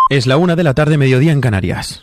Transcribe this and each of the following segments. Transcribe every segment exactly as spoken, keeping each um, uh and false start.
Es la una de la tarde, mediodía en Canarias.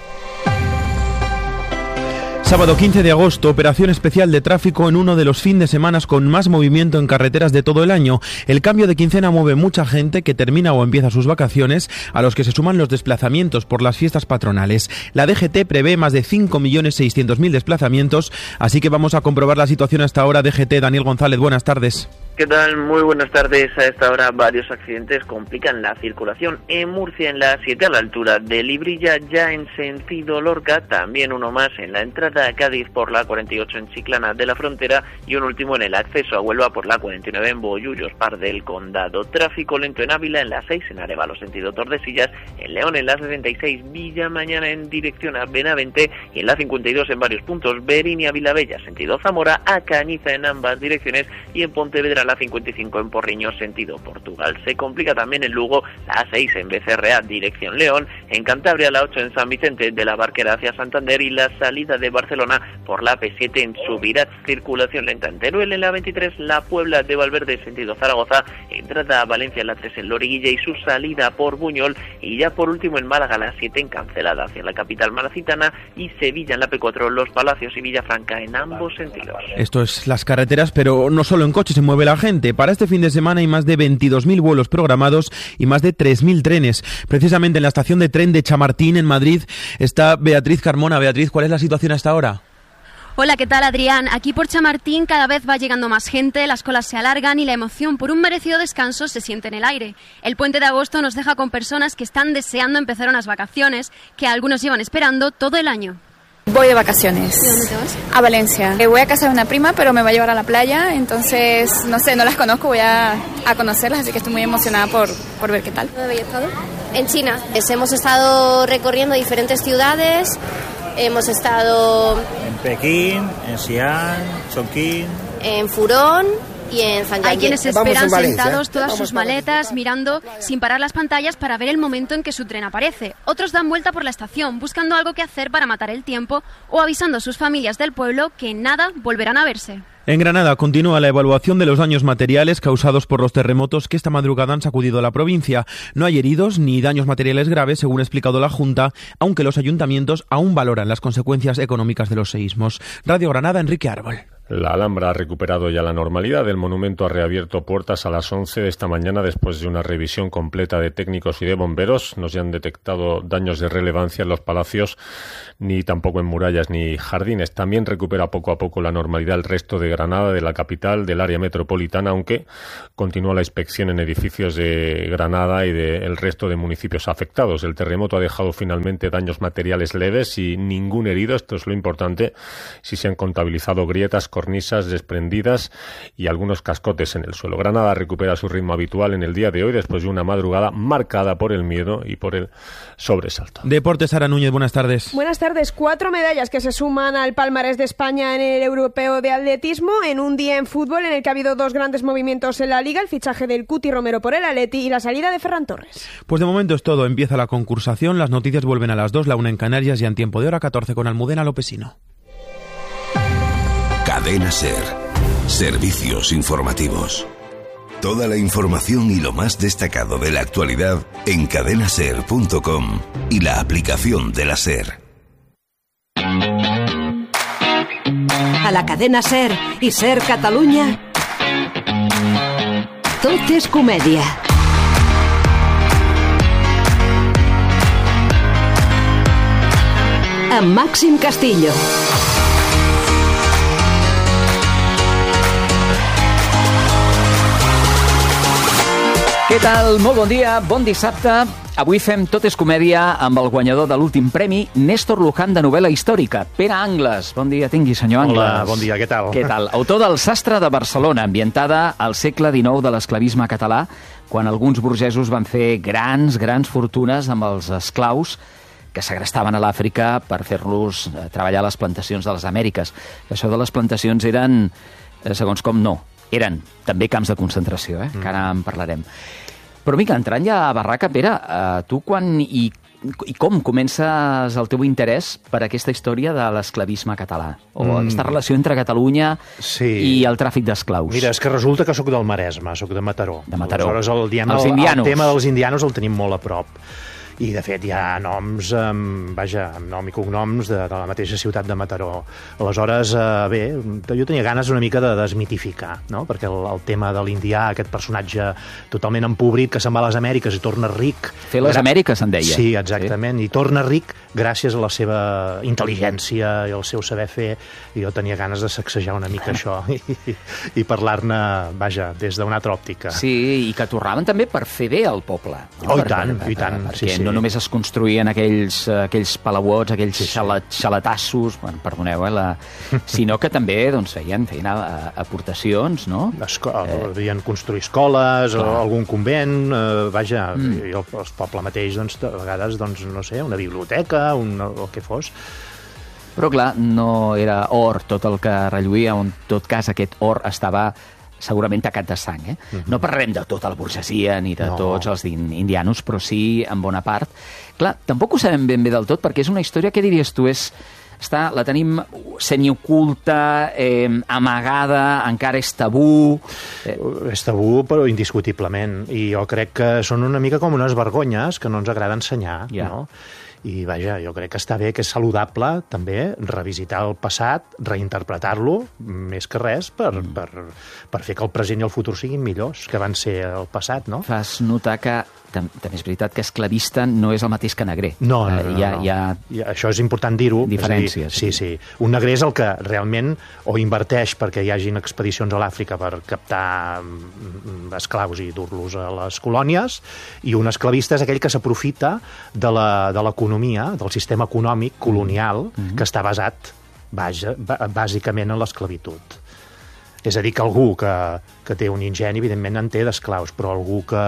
Sábado quince de agosto, operación especial de tráfico en uno de los fines de semana con más movimiento en carreteras de todo el año. El cambio de quincena mueve mucha gente que termina o empieza sus vacaciones, a los que se suman los desplazamientos por las fiestas patronales. La D G T prevé más de cinco millones seiscientos mil desplazamientos, así que vamos a comprobar la situación hasta ahora. D G T, Daniel González, buenas tardes. ¿Qué tal? Muy buenas tardes. A esta hora varios accidentes complican la circulación en Murcia en la siete a la altura de Librilla, ya en sentido Lorca, también uno más en la entrada a Cádiz por la cuarenta y ocho en Chiclana de la Frontera y un último en el acceso a Huelva por la cuarenta y nueve en Bollullos, Par del Condado. Tráfico lento en Ávila en la seis en Arévalo sentido Tordesillas, en León en la sesenta y seis Villa Mañana en dirección a Benavente y en la cincuenta y dos en varios puntos Berín y Ávila Bella sentido Zamora, a Cañiza en ambas direcciones y en Pontevedra la cincuenta y cinco en Porriño sentido Portugal. Se complica también en Lugo la seis en Becerrea dirección León, en Cantabria la ocho en San Vicente de la Barquera hacia Santander y la salida de Barcelona por la P siete en Subirats, circulación lenta en Teruel, en la veintitrés la Puebla de Valverde sentido Zaragoza, entrada a Valencia en la tres en Loriguilla y su salida por Buñol, y ya por último en Málaga la siete en Cancelada hacia la capital malacitana y Sevilla en la P cuatro, Los Palacios y Villafranca en ambos sentidos. Esto es las carreteras, pero no solo en coche se mueve la gente. Para este fin de semana hay más de veintidós mil vuelos programados y más de tres mil trenes. Precisamente en la estación de tren de Chamartín, en Madrid, está Beatriz Carmona. Beatriz, ¿cuál es la situación hasta ahora? Hola, ¿qué tal, Adrián? Aquí por Chamartín cada vez va llegando más gente, las colas se alargan y la emoción por un merecido descanso se siente en el aire. El puente de agosto nos deja con personas que están deseando empezar unas vacaciones, que algunos llevan esperando todo el año. Voy de vacaciones. ¿Y dónde te vas? A Valencia. Voy a casa de una prima, pero me va a llevar a la playa, entonces, no sé, no las conozco, voy a, a conocerlas, así que estoy muy emocionada por, por ver qué tal. ¿Dónde habéis estado? En China. Hemos estado recorriendo diferentes ciudades, hemos estado... En Pekín, en Xi'an, Chongqing... En Furón... Y en Hay quienes esperan sentados todas sus maletas, mirando sin parar las pantallas para ver el momento en que su tren aparece. Otros dan vuelta por la estación, buscando algo que hacer para matar el tiempo o avisando a sus familias del pueblo que en nada volverán a verse. En Granada continúa la evaluación de los daños materiales causados por los terremotos que esta madrugada han sacudido a la provincia. No hay heridos ni daños materiales graves, según ha explicado la Junta, aunque los ayuntamientos aún valoran las consecuencias económicas de los seísmos. Radio Granada, Enrique Árbol. La Alhambra ha recuperado ya la normalidad. El monumento ha reabierto puertas a las once de esta mañana después de una revisión completa de técnicos y de bomberos. No se han detectado daños de relevancia en los palacios, ni tampoco en murallas ni jardines. También recupera poco a poco la normalidad el resto de Granada, de la capital, del área metropolitana, aunque continúa la inspección en edificios de Granada y del resto de municipios afectados. El terremoto ha dejado finalmente daños materiales leves y ningún herido. Esto es lo importante. Sí se han contabilizado grietas, cornisas desprendidas y algunos cascotes en el suelo. Granada recupera su ritmo habitual en el día de hoy después de una madrugada marcada por el miedo y por el sobresalto. Deportes, Sara Núñez, buenas tardes. Buenas tardes. Cuatro medallas que se suman al palmarés de España en el Europeo de Atletismo en un día en fútbol en el que ha habido dos grandes movimientos en la Liga, el fichaje del Cuti Romero por el Atleti y la salida de Ferran Torres. Pues de momento es todo. Empieza la concursación, las noticias vuelven a las dos, la una en Canarias y en tiempo de hora catorce con Almudena Lopesino. Cadena SER. Servicios informativos. Toda la información y lo más destacado de la actualidad en cadena ser punto com y la aplicación de la SER. A la cadena SER i SER Catalunya, tot és comèdia. Amb Màxim Castillo. Què tal? Molt bon dia, bon dissabte. Avui fem Tot és comèdia amb el guanyador de l'últim premi, Néstor Luján, de novel·la històrica, Pere Angles. Bon dia, tingui, senyor Angles. Hola, bon dia, què tal? Què tal? Autor del Sastre de Barcelona, ambientada al segle dinou de l'esclavisme català, quan alguns burgesos van fer grans, grans fortunes amb els esclaus que segrestaven a l'Àfrica per fer-los treballar a les plantacions de les Amèriques. Això de les plantacions eren, segons com no, eren també camps de concentració, eh? que ara en parlarem. Però mica, entrant ja a barraca, Pere, eh, tu quan i, i com comences el teu interès per aquesta història de l'esclavisme català? O mm. aquesta relació entre Catalunya sí. i el tràfic d'esclaus? Mira, és que resulta que sóc del Maresme, sóc de Mataró. De Mataró. Aleshores, el, diem, els el, indianos. El tema dels indianos el tenim molt a prop. I, de fet, hi ha noms, eh, vaja, amb nom i cognoms de, de la mateixa ciutat de Mataró. Aleshores, eh, bé, jo tenia ganes una mica de desmitificar, no? Perquè el, el tema de l'indià, aquest personatge totalment empobrit que se'n va a les Amèriques i torna ric... Fer les Amèriques, en deia. Sí, exactament, sí. I torna ric gràcies a la seva intel·ligència i al seu saber fer. I jo tenia ganes de sacsejar una mica això i, i parlar-ne, vaja, des d'una altra òptica. Sí, i que tornaven també per fer bé al poble. No? Oh, per, i tant, per, per, i tant. Perquè sí, sí. no només es construïen aquells, aquells palauots, aquells sí, sí. Xalat, xalatassos, bueno, perdoneu, eh, la... sinó que també doncs, feien, feien aportacions, no? Esco eh... Havien construït escoles, clar. O algun convent, eh, vaja, mm. i el, el poble mateix, doncs, a vegades, doncs, no sé, una biblioteca, un, el que fos. Però, clar, no era or tot el que relluïa, en tot cas aquest or estava segurament tacat de sang. Eh? Uh-huh. No parlarem de tota la burgesia ni de no. tots els indianos, però sí en bona part. Clar, tampoc ho sabem ben bé del tot, perquè és una història, què diries tu, és... Està, la tenim semioculta, eh, amagada, encara és tabú... Eh. És tabú, però indiscutiblement. I jo crec que són una mica com unes vergonyes que no ens agrada ensenyar, yeah. no? I, vaja, jo crec que està bé, que és saludable, també, revisitar el passat, reinterpretar-lo, més que res, per, mm. per, per fer que el present i el futur siguin millors que van ser el passat, no? Fas notar que també és veritat que esclavista no és el mateix que negrer. No, no, no. Uh, hi ha, no. Hi ha... I això és important dir-ho. Diferències. És dir, sí, sí. Un negrer és el que realment o inverteix perquè hi hagin expedicions a l'Àfrica per captar esclaus i dur-los a les colònies, i un esclavista és aquell que s'aprofita de l'economia, del sistema econòmic colonial, mm-hmm. que està basat vaja, bàsicament en l'esclavitud. És a dir, que algú que, que té un ingeni, evidentment en té d'esclaus, però algú que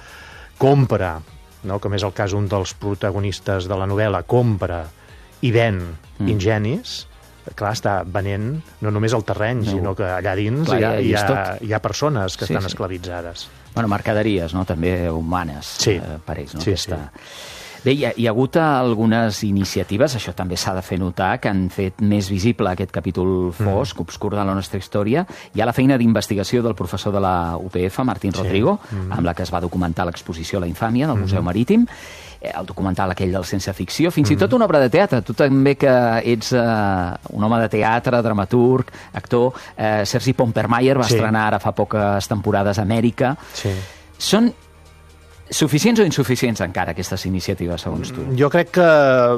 compra, no? Com és el cas un dels protagonistes de la novel·la, compra i ven mm. ingenis, clar, està venent no només el terreny, no. sinó que allà dins clar, hi, ha, hi, ha, hi ha persones que sí, estan sí. esclavitzades. Bueno, mercaderies, no? També humanes, sí. eh, per ells, no? Sí, Aquesta... sí. Bé, hi ha, hi ha hagut algunes iniciatives, això també s'ha de fer notar, que han fet més visible aquest capítol fosc, mm. obscur de la nostra història. Hi ha la feina d'investigació del professor de la U P F, Martín sí. Rodrigo, mm. amb la que es va documentar l'exposició La Infàmia del Museu mm. Marítim, el documental aquell del Sense Ficció, fins mm. i tot una obra de teatre. Tu també que ets uh, un home de teatre, dramaturg, actor, uh, Sergi Pompermayer va sí. estrenar ara fa poques temporades a Amèrica. Sí. Són suficients o insuficients encara aquestes iniciatives, segons tu? Jo crec que,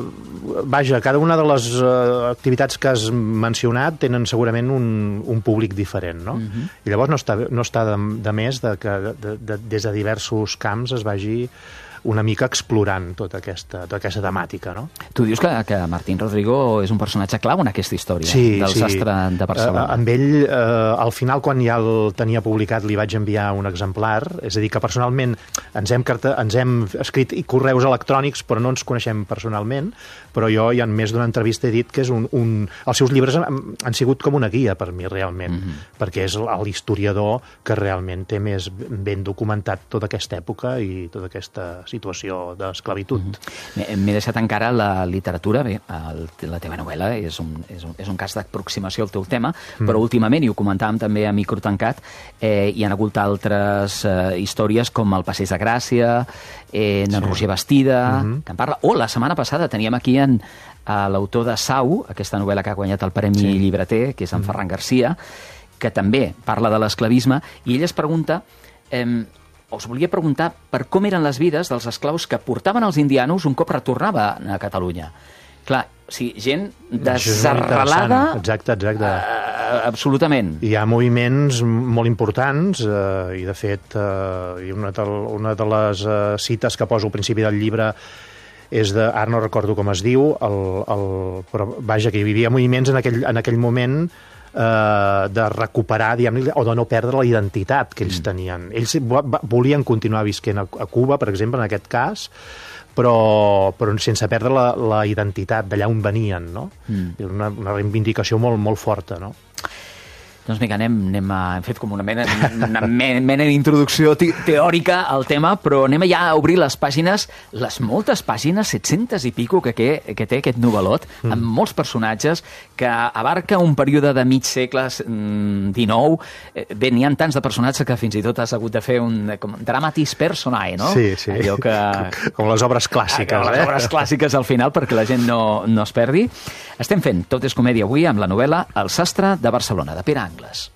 vaja, cada una de les uh, activitats que has mencionat tenen segurament un, un públic diferent, no? Uh-huh. I llavors no està, no està de, de més de que de, de, des de diversos camps es vagi una mica explorant tota aquesta, tota aquesta temàtica, no? Tu dius que, que Martín Rodrigo és un personatge clau en aquesta història sí, del sí. sastre de Barcelona. Uh, amb ell, uh, al final, quan ja el tenia publicat, li vaig enviar un exemplar, és a dir, que personalment ens hem, carta, ens hem escrit correus electrònics, però no ens coneixem personalment, però jo ja en més d'una entrevista he dit que és un, un... els seus llibres han, han sigut com una guia per mi, realment, mm-hmm. perquè és l'historiador que realment té més ben documentat tota aquesta època i tota aquesta situació d'esclavitud. Mm-hmm. M'he deixat encara la literatura, bé, el, la teva novel·la és un, és un, és un cas d'aproximació al teu tema, mm. però últimament, i ho comentàvem també a Micro Tancat, eh, hi ha hagut altres eh, històries com El Passeig de Gràcia, eh, en sí. Roger Bastida, mm-hmm. que en parla, o la setmana passada teníem aquí en l'autor de Sau, aquesta novel·la que ha guanyat el Premi sí. Llibreter, que és en Ferran Garcia, que també parla de l'esclavisme, i ell es pregunta... Eh, us volia preguntar per com eren les vides dels esclaus que portaven els indianos un cop retornava a Catalunya. Clar, o sigui, gent desarrelada... Exacte, exacte. Uh, absolutament. Hi ha moviments molt importants uh, i, de fet, uh, una, de, una de les uh, cites que poso al principi del llibre és de, ara no recordo com es diu, el, el, però vaja, que hi havia moviments en aquell, en aquell moment eh, de recuperar, diguem-ne, o de no perdre la identitat que ells mm. tenien. Ells volien continuar visquent a, a Cuba, per exemple, en aquest cas, però, però sense perdre la, la identitat d'allà on venien, no? Mm. Una, una reivindicació molt, molt forta, no? Doncs vinga, anem, anem a, hem fet com una mena, una mena d'introducció te teòrica al tema, però anem ja a obrir les pàgines, les moltes pàgines, set-centes i pico que, que, que té aquest novel·lot, mm. amb molts personatges, que abarca un període de mig segle dinou. Bé, n'hi ha tants de personatges que fins i tot has hagut de fer un com, dramatis personae, no? Sí, sí. Allò que... Com, com les obres clàssiques. Com les obres clàssiques al final, perquè la gent no, no es perdi. Estem fent Tot és comèdia avui amb la novel·la El sastre de Barcelona, de Pere Angles.